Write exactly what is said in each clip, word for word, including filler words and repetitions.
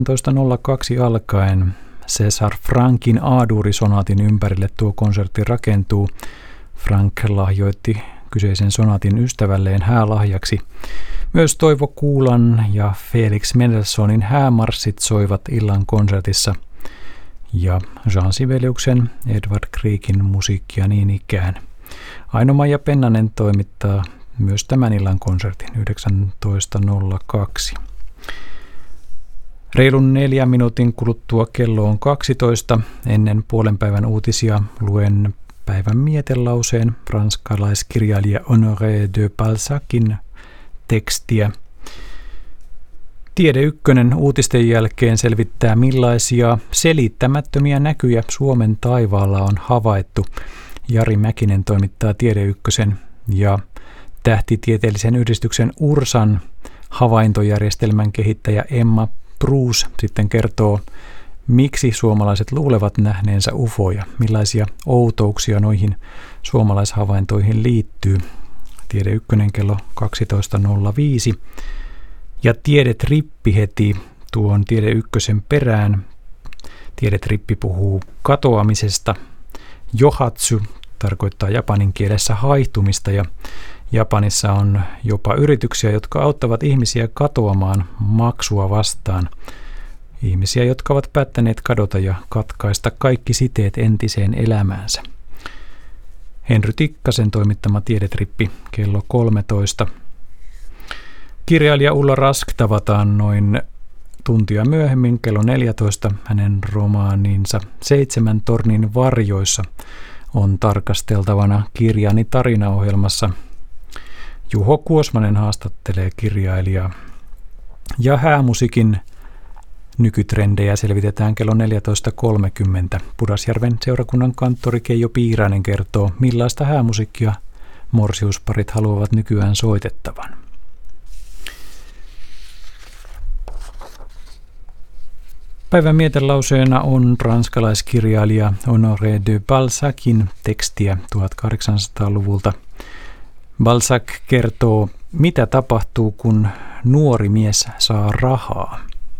yhdeksäntoista nolla kaksi alkaen César Frankin A-duurisonaatin ympärille tuo konsertti rakentuu. Frank lahjoitti kyseisen sonaatin ystävälleen häälahjaksi. Myös Toivo Kuulan ja Felix Mendelssohnin häämarssit soivat illan konsertissa ja Jean Sibeliuksen Edvard Griekin musiikkia niin ikään. Aino-Maija Pennanen toimittaa myös tämän illan konsertin yhdeksäntoista nolla kaksi. Reilun neljän minuutin kuluttua kello on kaksitoista. Ennen puolen päivän uutisia luen päivän mietelauseen ranskalaiskirjailija Honoré de Balzacin tekstiä. Tiede Ykkönen uutisten jälkeen selvittää, millaisia selittämättömiä näkyjä Suomen taivaalla on havaittu. Jari Mäkinen toimittaa Tiede Ykkösen ja tähtitieteellisen yhdistyksen Ursan havaintojärjestelmän kehittäjä Emma Bruce sitten kertoo, miksi suomalaiset luulevat nähneensä ufoja, millaisia outouksia noihin suomalaishavaintoihin liittyy. Tiede Ykkönen kello kaksitoista nolla viisi. Ja Tiedetrippi heti tuon Tiede Ykkösen perään. Tiedetrippi puhuu katoamisesta. Johatsu tarkoittaa japanin kielessä haihtumista ja Japanissa on jopa yrityksiä, jotka auttavat ihmisiä katoamaan maksua vastaan. Ihmisiä, jotka ovat päättäneet kadota ja katkaista kaikki siteet entiseen elämäänsä. Henry Tikkasen toimittama Tiedetrippi kello kolmetoista. Kirjailija Ulla Rask tavataan noin tuntia myöhemmin kello neljätoista. Hänen romaaninsa Seitsemän tornin varjoissa on tarkasteltavana Kirjani tarinaohjelmassa. Juho Kuosmanen haastattelee kirjailijaa. Ja häämusiikin nykytrendejä selvitetään kello neljätoista kolmekymmentä. Pudasjärven seurakunnan kanttori Keijo Piirainen kertoo, millaista häämusiikkia morsiusparit haluavat nykyään soitettavan. Päivän mietelauseena on ranskalaiskirjailija Honoré de Balzacin tekstiä tuhatkahdeksansataaluvulta. Balzac kertoo, mitä tapahtuu, kun nuori mies saa rahaa.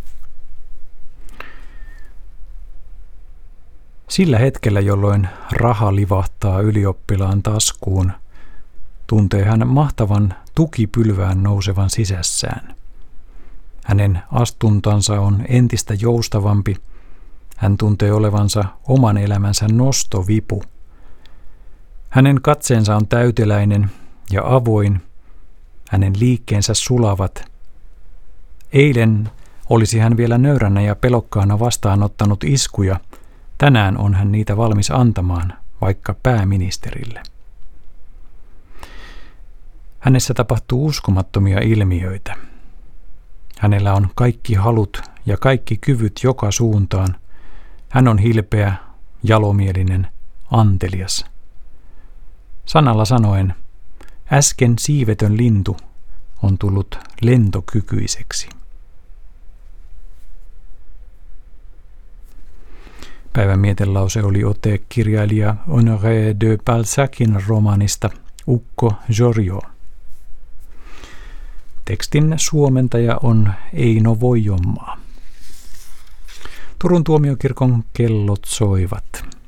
Sillä hetkellä, jolloin raha livahtaa ylioppilaan taskuun, tuntee hän mahtavan tukipylvään nousevan sisässään. Hänen astuntansa on entistä joustavampi. Hän tuntee olevansa oman elämänsä nostovipu. Hänen katseensa on täyteläinen ja avoin. Hänen liikkeensä sulavat. Eilen olisi hän vielä nöyränä ja pelokkaana vastaanottanut iskuja. Tänään on hän niitä valmis antamaan, vaikka pääministerille. Hänessä tapahtuu uskomattomia ilmiöitä. Hänellä on kaikki halut ja kaikki kyvyt joka suuntaan. Hän on hilpeä, jalomielinen, antelias. Sanalla sanoen, äsken siivetön lintu on tullut lentokykyiseksi. Päivän mietelause oli ote kirjailija Honoré de Balzacin romaanista Ukko Jorjo. Tekstin suomentaja on Eino Voijomaa. Turun tuomiokirkon kellot soivat.